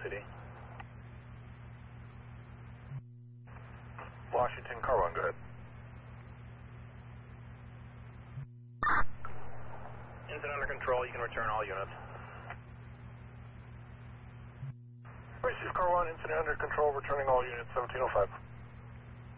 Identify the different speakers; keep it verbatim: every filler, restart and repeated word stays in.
Speaker 1: City.
Speaker 2: Washington, car one, go ahead.
Speaker 1: Incident under control, you can return all units.
Speaker 2: Receive car one, incident under control, returning all units, seventeen oh five.